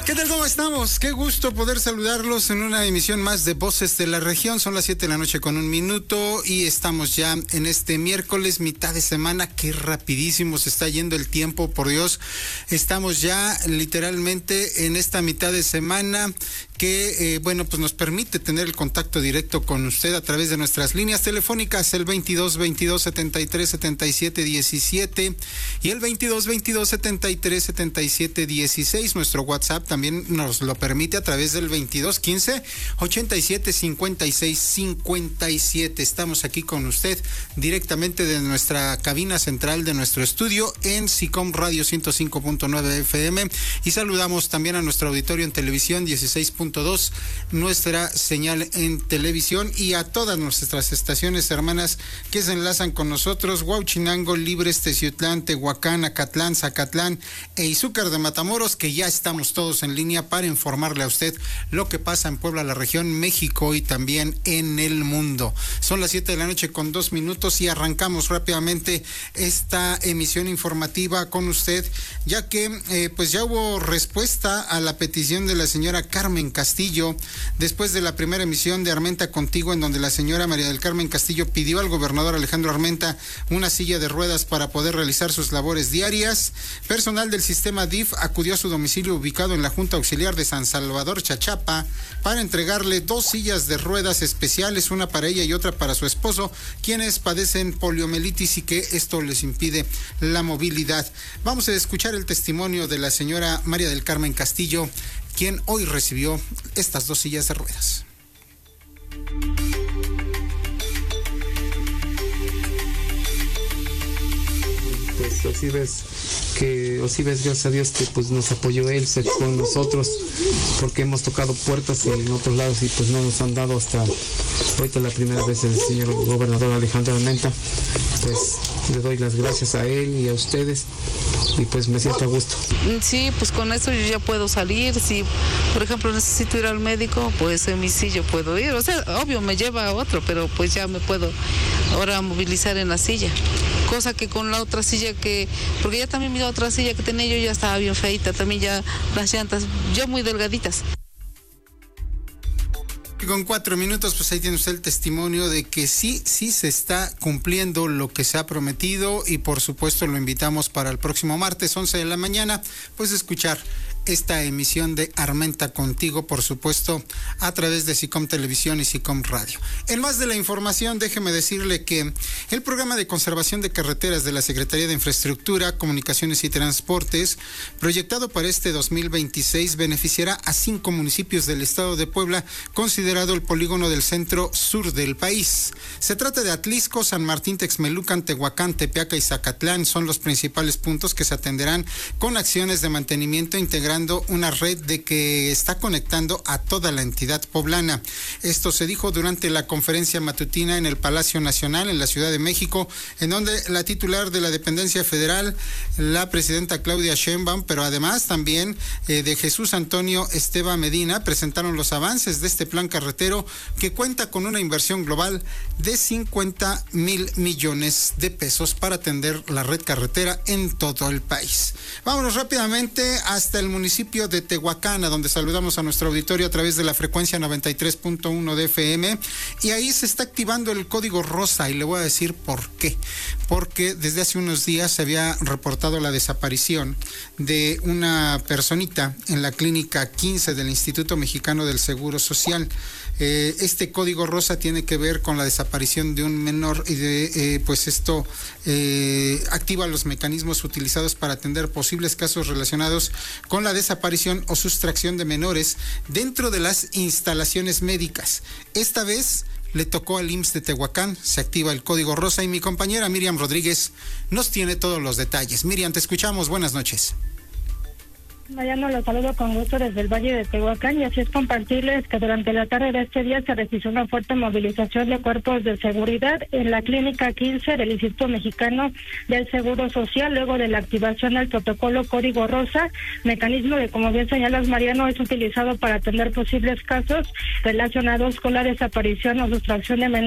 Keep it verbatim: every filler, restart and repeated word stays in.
¿Qué tal? ¿Cómo estamos? Qué gusto poder saludarlos en una emisión más de Voces de la Región. Son las siete de la noche con un minuto y estamos ya en este miércoles, mitad de semana. Qué rapidísimo se está yendo el tiempo, por Dios. Estamos ya literalmente en esta mitad de semana que, eh, bueno, pues nos permite tener el contacto directo con usted a través de nuestras líneas telefónicas, el veintidós veintidós setenta y tres setenta y siete diecisiete y el veintidós veintidós setenta y tres setenta y siete dieciséis. Nuestro WhatsApp también nos lo permite a través del veintidós quince ochenta y siete cincuenta y seis cincuenta y siete. Estamos aquí con usted directamente de nuestra cabina central de nuestro estudio en SICOM Radio ciento cinco punto nueve F M y saludamos también a nuestro auditorio en televisión dieciséis punto dos, nuestra señal en televisión, y a todas nuestras estaciones hermanas que se enlazan con nosotros: Huauchinango, Libres, Teciutlán, Tehuacán, Acatlán, Zacatlán e Izúcar de Matamoros, que ya estamos todos en línea para informarle a usted lo que pasa en Puebla, la región, México y también en el mundo. Son las siete de la noche con dos minutos y arrancamos rápidamente esta emisión informativa con usted, ya que eh, pues ya hubo respuesta a la petición de la señora Carmen Castillo después de la primera emisión de Armenta Contigo, en donde la señora María del Carmen Castillo pidió al gobernador Alejandro Armenta una silla de ruedas para poder realizar sus labores diarias. Personal del sistema D I F acudió a su domicilio ubicado en la Junta Auxiliar de San Salvador, Chachapa, para entregarle dos sillas de ruedas especiales, una para ella y otra para su esposo, quienes padecen poliomielitis y que esto les impide la movilidad. Vamos a escuchar el testimonio de la señora María del Carmen Castillo, quien hoy recibió estas dos sillas de ruedas. Pues así ves que, o si ves, gracias a Dios, que pues nos apoyó él, se fue con nosotros, porque hemos tocado puertas en otros lados y pues no nos han dado hasta ahorita la primera vez el señor gobernador Alejandro Armenta. Pues le doy las gracias a él y a ustedes y pues me siento a gusto. Sí, pues con esto yo ya puedo salir. Si por ejemplo necesito ir al médico, pues en mi silla puedo ir. O sea, obvio me lleva a otro, pero pues ya me puedo ahora movilizar en la silla. Cosa que con la otra silla que, porque ya también mi otra silla que tenía yo ya estaba bien feita, también ya las llantas ya muy delgaditas. Con cuatro minutos, pues ahí tiene usted el testimonio de que sí, sí se está cumpliendo lo que se ha prometido, y por supuesto lo invitamos para el próximo martes, once de la mañana, pues escuchar esta emisión de Armenta Contigo, por supuesto, a través de SICOM Televisión y SICOM Radio. En más de la información, déjeme decirle que el programa de conservación de carreteras de la Secretaría de Infraestructura, Comunicaciones y Transportes, proyectado para este dos mil veintiséis, beneficiará a cinco municipios del estado de Puebla, considerado el polígono del centro sur del país. Se trata de Atlisco, San Martín, Texmelucan, Tehuacán, Tepeaca y Zacatlán. Son los principales puntos que se atenderán con acciones de mantenimiento integral, una red de que está conectando a toda la entidad poblana. Esto se dijo durante la conferencia matutina en el Palacio Nacional en la Ciudad de México, en donde la titular de la dependencia federal, la presidenta Claudia Sheinbaum, pero además también eh, de Jesús Antonio Esteva Medina, presentaron los avances de este plan carretero que cuenta con una inversión global de cincuenta mil millones de pesos para atender la red carretera en todo el país. Vámonos rápidamente hasta el municipio municipio de Tehuacán, a donde saludamos a nuestro auditorio a través de la frecuencia noventa y tres punto uno de F M, y ahí se está activando el código rosa, y le voy a decir por qué. Porque desde hace unos días se había reportado la desaparición de una personita en la clínica quince del Instituto Mexicano del Seguro Social. Eh, este código rosa tiene que ver con la desaparición de un menor y de, eh, pues esto eh, activa los mecanismos utilizados para atender posibles casos relacionados con la desaparición o sustracción de menores dentro de las instalaciones médicas. Esta vez le tocó al I M S S de Tehuacán, se activa el código rosa y mi compañera Miriam Rodríguez nos tiene todos los detalles. Miriam, te escuchamos, buenas noches. Mariano, los saludo con gusto desde el Valle de Tehuacán, y así es compartirles que durante la tarde de este día se registró una fuerte movilización de cuerpos de seguridad en la clínica quince del Instituto Mexicano del Seguro Social, luego de la activación del protocolo Código Rosa, mecanismo que, como bien señalas, Mariano, es utilizado para atender posibles casos relacionados con la desaparición o sustracción de menores